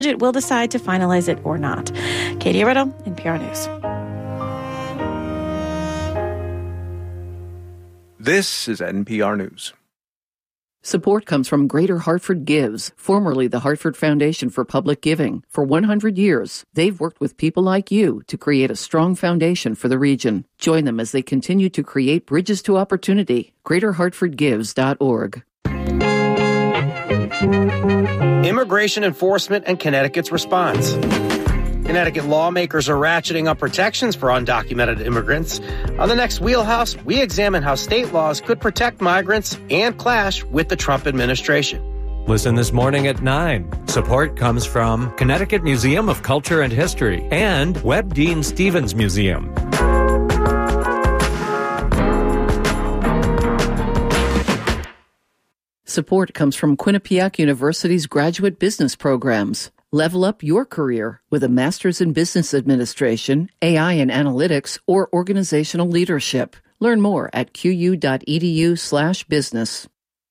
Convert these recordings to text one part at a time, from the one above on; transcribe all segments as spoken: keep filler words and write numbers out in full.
will decide to finalize it or not. Katie Riddle, N P R News. This is N P R News. Support comes from Greater Hartford Gives, formerly the Hartford Foundation for Public Giving. For one hundred years, they've worked with people like you to create a strong foundation for the region. Join them as they continue to create bridges to opportunity. greater hartford gives dot org. Immigration enforcement and Connecticut's response. Connecticut lawmakers are ratcheting up protections for undocumented immigrants. On the next Wheelhouse, we examine how state laws could protect migrants and clash with the Trump administration. Listen this morning at nine. Support comes from Connecticut Museum of Culture and History and Webb Dean Stevens Museum. Support comes from Quinnipiac University's graduate business programs. Level up your career with a master's in business administration, A I and analytics, or organizational leadership. Learn more at qu.edu slash business.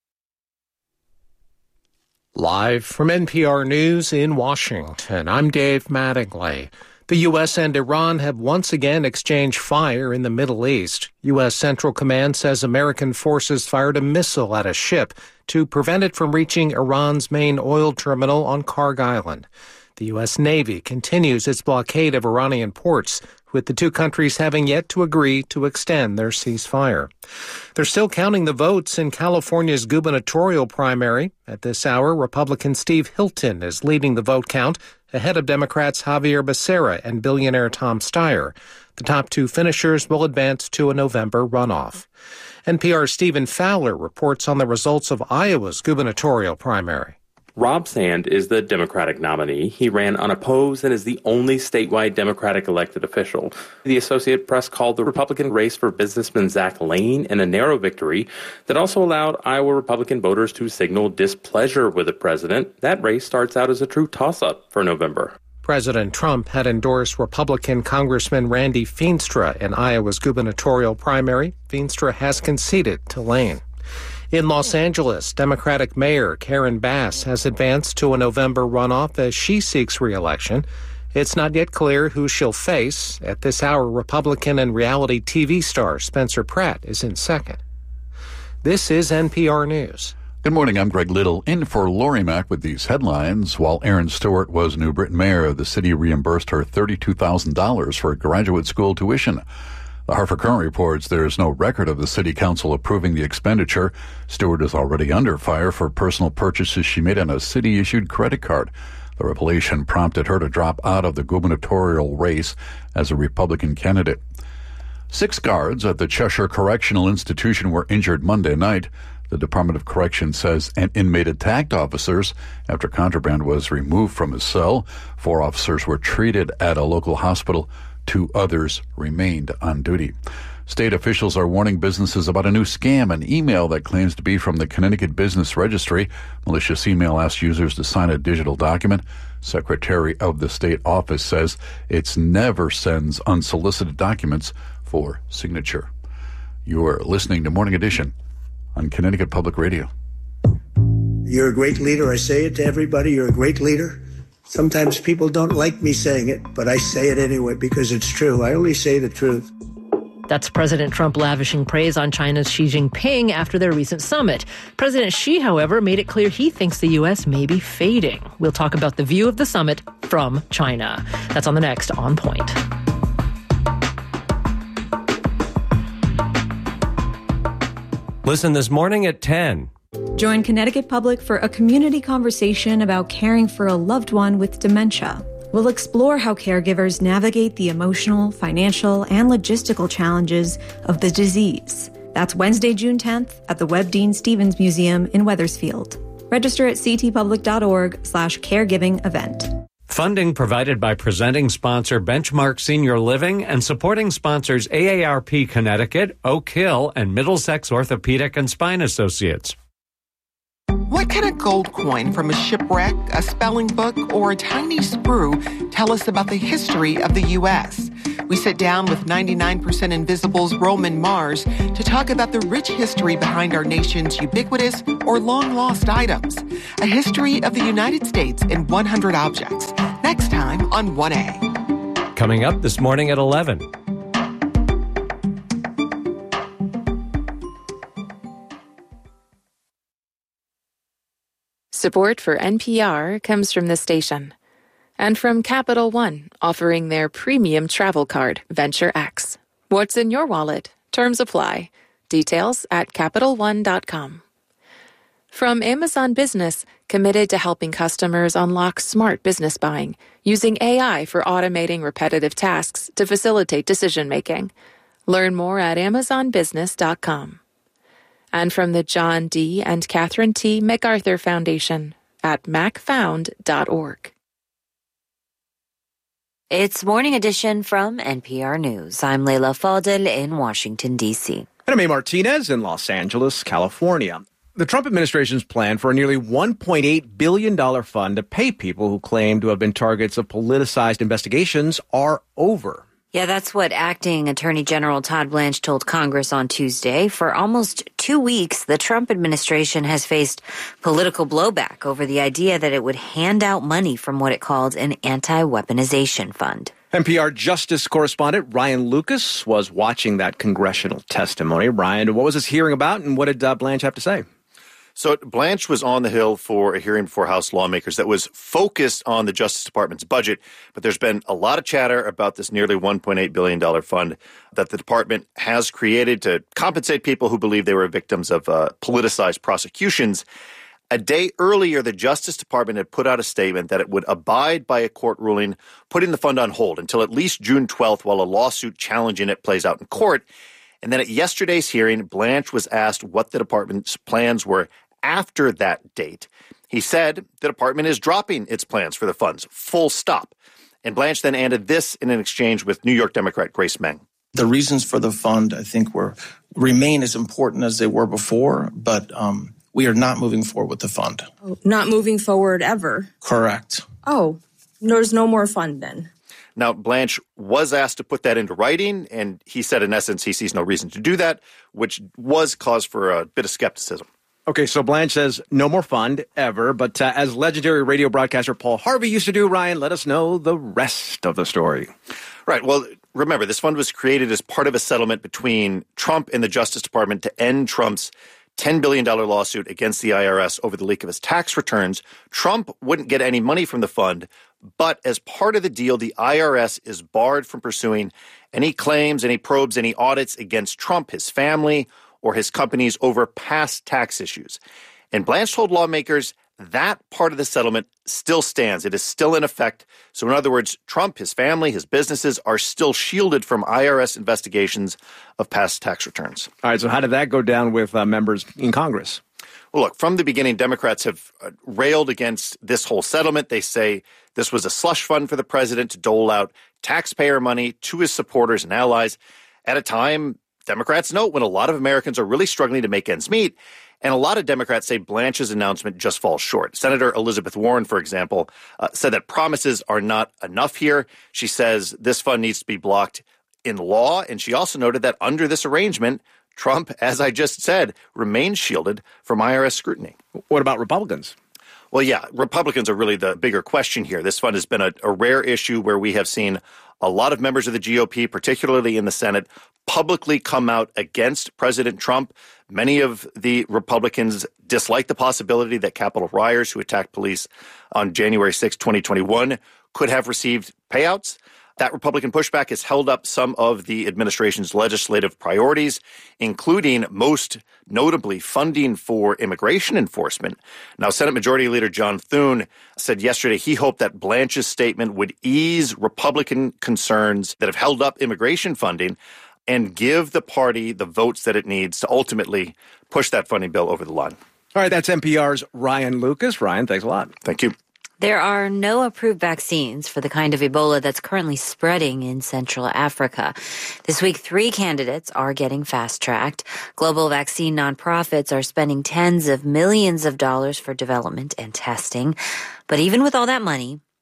Live from N P R News in Washington, I'm Dave Mattingly. The U S and Iran have once again exchanged fire in the Middle East. U S Central Command says American forces fired a missile at a ship to prevent it from reaching Iran's main oil terminal on Karg Island. The U S Navy continues its blockade of Iranian ports, with the two countries having yet to agree to extend their ceasefire. They're still counting the votes in California's gubernatorial primary. At this hour, Republican Steve Hilton is leading the vote count, ahead of Democrats Javier Becerra and billionaire Tom Steyer. The top two finishers will advance to a November runoff. N P R's Stephen Fowler reports on the results of Iowa's gubernatorial primary. Rob Sand is the Democratic nominee. He ran unopposed and is the only statewide Democratic elected official. The Associated Press called the Republican race for businessman Zach Lane in a narrow victory that also allowed Iowa Republican voters to signal displeasure with the president. That race starts out as a true toss-up for November. President Trump had endorsed Republican Congressman Randy Feenstra in Iowa's gubernatorial primary. Feenstra has conceded to Lane. In Los Angeles, Democratic Mayor Karen Bass has advanced to a November runoff as she seeks re-election. It's not yet clear who she'll face. At this hour, Republican and reality T V star Spencer Pratt is in second. This is N P R News. Good morning, I'm Greg Little, in for Lori Mack with these headlines. While Erin Stewart was New Britain mayor, the city reimbursed her thirty-two thousand dollars for graduate school tuition. The Hartford Courant reports there is no record of the city council approving the expenditure. Stewart is already under fire for personal purchases she made on a city-issued credit card. The revelation prompted her to drop out of the gubernatorial race as a Republican candidate. Six guards at the Cheshire Correctional Institution were injured Monday night. The Department of Corrections says an inmate attacked officers after contraband was removed from his cell. Four officers were treated at a local hospital. Two others remained on duty. State officials are warning businesses about a new scam, an email that claims to be from the Connecticut Business Registry. Malicious email asks users to sign a digital document. Secretary of the State Office says it never sends unsolicited documents for signature. You're listening to Morning Edition on Connecticut Public Radio. You're a great leader. I say it to everybody. You're a great leader. Sometimes people don't like me saying it, but I say it anyway because it's true. I only say the truth. That's President Trump lavishing praise on China's Xi Jinping after their recent summit. President Xi, however, made it clear he thinks the U S may be fading. We'll talk about the view of the summit from China. That's on the next On Point. Listen this morning at ten. Join Connecticut Public for a community conversation about caring for a loved one with dementia. We'll explore how caregivers navigate the emotional, financial, and logistical challenges of the disease. That's Wednesday, June tenth at the Webb Dean Stevens Museum in Wethersfield. Register at ctpublic.org slash caregiving event. Funding provided by presenting sponsor Benchmark Senior Living and supporting sponsors A A R P Connecticut, Oak Hill, and Middlesex Orthopedic and Spine Associates. What can a gold coin from a shipwreck, a spelling book, or a tiny sprue tell us about the history of the U S? We sit down with ninety-nine percent Invisible's Roman Mars to talk about the rich history behind our nation's ubiquitous or long-lost items. A history of the United States in one hundred objects. Next time on one A. Coming up this morning at eleven. Support for N P R comes from this station and from Capital One, offering their premium travel card, Venture X. What's in your wallet? Terms apply. Details at Capital One dot com. From Amazon Business, committed to helping customers unlock smart business buying, using A I for automating repetitive tasks to facilitate decision-making. Learn more at Amazon Business dot com. And from the John D. and Catherine T. MacArthur Foundation at mac found dot org. It's Morning Edition from N P R News. I'm Leila Fadel in Washington, D C. And I'm A. Martinez in Los Angeles, California. The Trump administration's plan for a nearly one point eight billion dollars fund to pay people who claim to have been targets of politicized investigations are over. Yeah, that's what Acting Attorney General Todd Blanche told Congress on Tuesday. For almost two weeks, the Trump administration has faced political blowback over the idea that it would hand out money from what it called an anti-weaponization fund. N P R Justice correspondent Ryan Lucas was watching that congressional testimony. Ryan, what was this hearing about, and what did uh, Blanche have to say? So Blanche was on the Hill for a hearing before House lawmakers that was focused on the Justice Department's budget, but there's been a lot of chatter about this nearly one point eight billion dollars fund that the department has created to compensate people who believe they were victims of uh, politicized prosecutions. A day earlier, the Justice Department had put out a statement that it would abide by a court ruling putting the fund on hold until at least June twelfth while a lawsuit challenging it plays out in court. And then at yesterday's hearing, Blanche was asked what the department's plans were after that date. He said the department is dropping its plans for the funds, full stop. And Blanche then added this in an exchange with New York Democrat Grace Meng. The reasons for the fund, I think, were remain as important as they were before, but um, we are not moving forward with the fund. Not moving forward ever? Correct. Oh, there's no more fund then. Now, Blanche was asked to put that into writing, and he said, in essence, he sees no reason to do that, which was cause for a bit of skepticism. Okay, so Blanche says no more fund ever, but uh, as legendary radio broadcaster Paul Harvey used to do, Ryan, let us know the rest of the story. Right. Well, remember, this fund was created as part of a settlement between Trump and the Justice Department to end Trump's ten billion dollars lawsuit against the I R S over the leak of his tax returns. Trump wouldn't get any money from the fund, but as part of the deal, the I R S is barred from pursuing any claims, any probes, any audits against Trump, his family, or his companies over past tax issues. And Blanche told lawmakers that part of the settlement still stands. It is still in effect. So in other words, Trump, his family, his businesses are still shielded from I R S investigations of past tax returns. All right, so how did that go down with uh, members in Congress? Well, look, from the beginning, Democrats have uh, railed against this whole settlement. They say this was a slush fund for the president to dole out taxpayer money to his supporters and allies at a time Democrats note when a lot of Americans are really struggling to make ends meet. And a lot of Democrats say Blanche's announcement just falls short. Senator Elizabeth Warren, for example, uh, said that promises are not enough here. She says this fund needs to be blocked in law. And she also noted that under this arrangement, Trump, as I just said, remains shielded from I R S scrutiny. What about Republicans? Well, yeah, Republicans are really the bigger question here. This fund has been a, a rare issue where we have seen a lot of members of the G O P, particularly in the Senate, publicly come out against President Trump. Many of the Republicans dislike the possibility that Capitol rioters who attacked police on January sixth, twenty twenty-one could have received payouts. That Republican pushback has held up some of the administration's legislative priorities, including, most notably, funding for immigration enforcement. Now, Senate Majority Leader John Thune said yesterday he hoped that Blanche's statement would ease Republican concerns that have held up immigration funding and give the party the votes that it needs to ultimately push that funding bill over the line. All right, that's N P R's Ryan Lucas. Ryan, thanks a lot. Thank you. There are no approved vaccines for the kind of Ebola that's currently spreading in Central Africa. This week, three candidates are getting fast-tracked. Global vaccine nonprofits are spending tens of millions of dollars for development and testing. But even with all that money,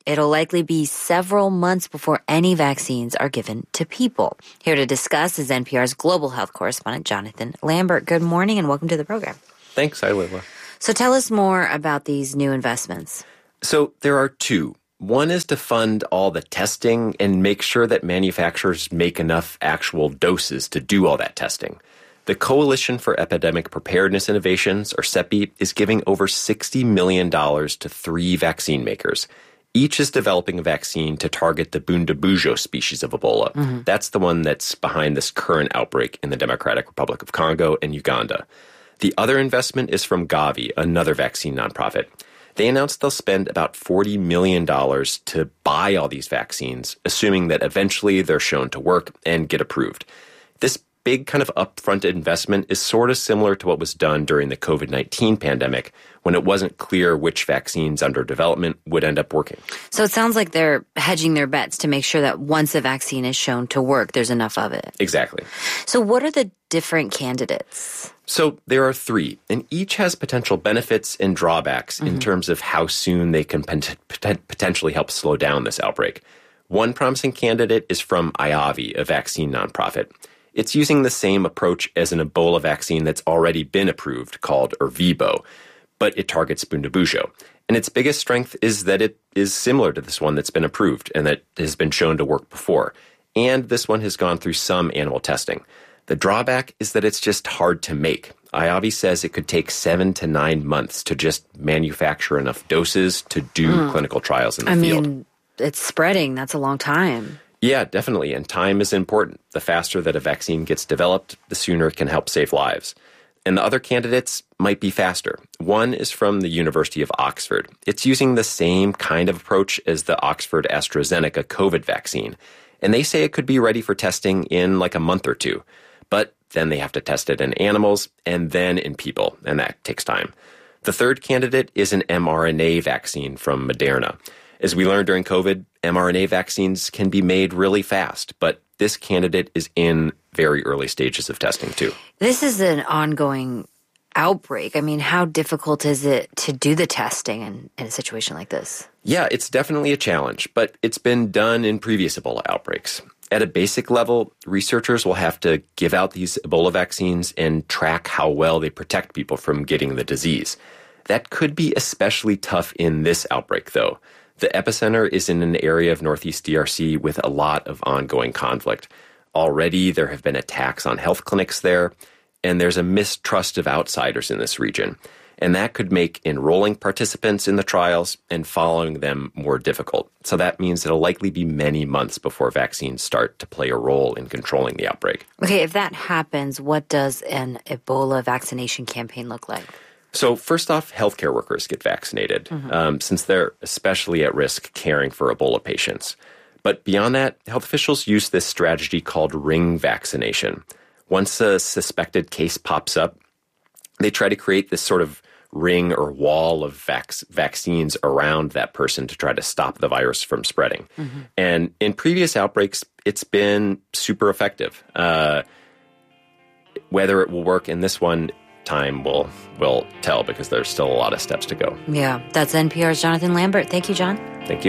it'll likely be several months before any vaccines are given to people. Here to discuss is N P R's global health correspondent, Jonathan Lambert. Good morning and welcome to the program. Thanks, Ayla. So tell us more about these new investments. So there are two. One is to fund all the testing and make sure that manufacturers make enough actual doses to do all that testing. The Coalition for Epidemic Preparedness Innovations, or CEPI, is giving over sixty million dollars to three vaccine makers. Each is developing a vaccine to target the Bundibugyo species of Ebola. Mm-hmm. That's the one that's behind this current outbreak in the Democratic Republic of Congo and Uganda. The other investment is from Gavi, another vaccine nonprofit. They announced they'll spend about forty million dollars to buy all these vaccines, assuming that eventually they're shown to work and get approved. This big kind of upfront investment is sort of similar to what was done during the covid nineteen pandemic when it wasn't clear which vaccines under development would end up working. So it sounds like they're hedging their bets to make sure that once a vaccine is shown to work, there's enough of it. Exactly. So what are the different candidates? So there are three, and each has potential benefits and drawbacks mm-hmm. in terms of how soon they can pot- pot- potentially help slow down this outbreak. One promising candidate is from IAVI, a vaccine nonprofit. It's using the same approach as an Ebola vaccine that's already been approved called Ervebo, but it targets Bundibugyo. And its biggest strength is that it is similar to this one that's been approved and that has been shown to work before. And this one has gone through some animal testing. The drawback is that it's just hard to make. IAVI says it could take seven to nine months to just manufacture enough doses to do mm. clinical trials in the I field. I mean, it's spreading. That's a long time. Yeah, definitely. And time is important. The faster that a vaccine gets developed, the sooner it can help save lives. And the other candidates might be faster. One is from the University of Oxford. It's using the same kind of approach as the Oxford AstraZeneca COVID vaccine. And they say it could be ready for testing in like a month or two. But then they have to test it in animals and then in people, and that takes time. The third candidate is an mRNA vaccine from Moderna. As we learned during COVID, mRNA vaccines can be made really fast, but this candidate is in very early stages of testing too. This is an ongoing outbreak. I mean, how difficult is it to do the testing in, in a situation like this? Yeah, it's definitely a challenge, but it's been done in previous Ebola outbreaks. At a basic level, researchers will have to give out these Ebola vaccines and track how well they protect people from getting the disease. That could be especially tough in this outbreak, though. The epicenter is in an area of Northeast D R C with a lot of ongoing conflict. Already, there have been attacks on health clinics there, and there's a mistrust of outsiders in this region. And that could make enrolling participants in the trials and following them more difficult. So that means it'll likely be many months before vaccines start to play a role in controlling the outbreak. Okay, if that happens, what does an Ebola vaccination campaign look like? So first off, healthcare workers get vaccinated, mm-hmm. um, since they're especially at risk caring for Ebola patients. But beyond that, health officials use this strategy called ring vaccination. Once a suspected case pops up, they try to create this sort of ring or wall of vac- vaccines around that person to try to stop the virus from spreading. Mm-hmm. And in previous outbreaks, it's been super effective. Uh, whether it will work in this one, time will will tell because there's still a lot of steps to go. Yeah, that's N P R's Jonathan Lambert. Thank you, John. Thank you.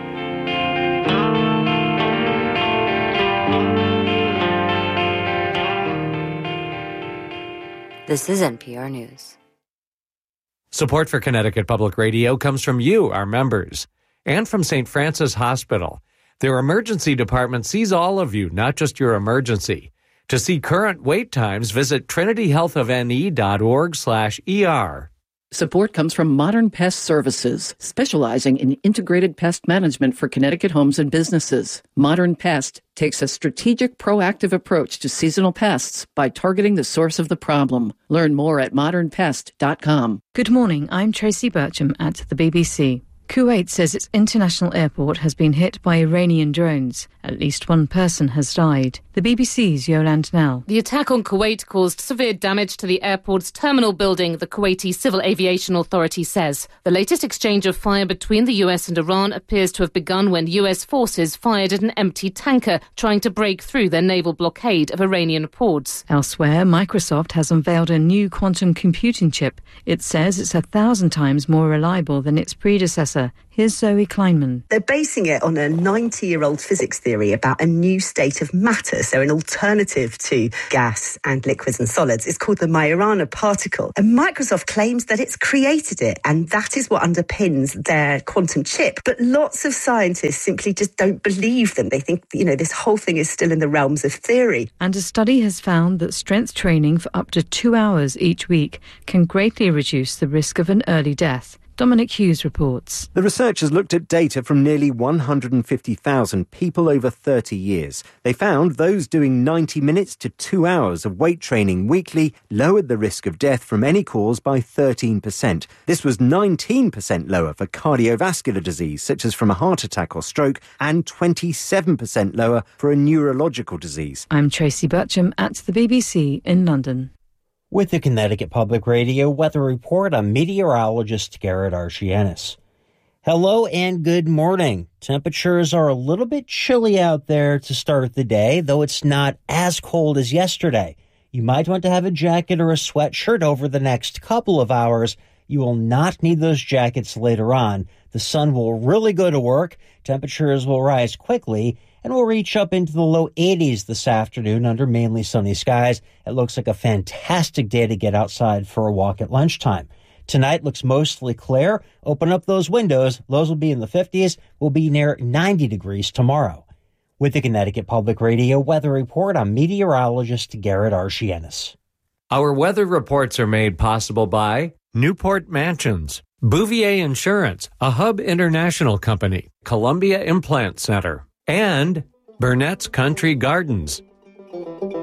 This is N P R News. Support for Connecticut Public Radio comes from you, our members, and from Saint Francis Hospital. Their emergency department sees all of you, not just your emergency. To see current wait times, visit trinityhealthofne.org slash ER. Support comes from Modern Pest Services, specializing in integrated pest management for Connecticut homes and businesses. Modern Pest takes a strategic, proactive approach to seasonal pests by targeting the source of the problem. Learn more at modern pest dot com. Good morning, I'm Tracy Bircham at the B B C. Kuwait says its international airport has been hit by Iranian drones. At least one person has died. The B B C's Yolande Nell. The attack on Kuwait caused severe damage to the airport's terminal building, the Kuwaiti Civil Aviation Authority says. The latest exchange of fire between the U S and Iran appears to have begun when U S forces fired at an empty tanker trying to break through their naval blockade of Iranian ports. Elsewhere, Microsoft has unveiled a new quantum computing chip. It says it's a thousand times more reliable than its predecessor. matter. Here's Zoe Kleinman. They're basing it on a ninety-year-old physics theory about a new state of matter, so an alternative to gas and liquids and solids. It's called the Majorana particle. And Microsoft claims that it's created it, and that is what underpins their quantum chip. But lots of scientists simply just don't believe them. They think, you know, this whole thing is still in the realms of theory. And a study has found that strength training for up to two hours each week can greatly reduce the risk of an early death. Dominic Hughes reports. The researchers looked at data from nearly one hundred fifty thousand people over thirty years. They found those doing ninety minutes to two hours of weight training weekly lowered the risk of death from any cause by thirteen percent. This was nineteen percent lower for cardiovascular disease, such as from a heart attack or stroke, and twenty-seven percent lower for a neurological disease. I'm Tracy Bircham at the B B C in London. With the Connecticut Public Radio Weather Report, I'm meteorologist Garrett Archianis. Hello and good morning. Temperatures are a little bit chilly out there to start the day, though it's not as cold as yesterday. You might want to have a jacket or a sweatshirt over the next couple of hours. You will not need those jackets later on. The sun will really go to work. Temperatures will rise quickly, and we'll reach up into the low eighties this afternoon under mainly sunny skies. It looks like a fantastic day to get outside for a walk at lunchtime. Tonight looks mostly clear. Open up those windows. Lows will be in the fifties. We'll be near ninety degrees tomorrow. With the Connecticut Public Radio Weather Report, I'm meteorologist Garrett Archianis. Our weather reports are made possible by Newport Mansions, Bouvier Insurance, a Hub International company, Columbia Implant Center, and Burnett's Country Gardens.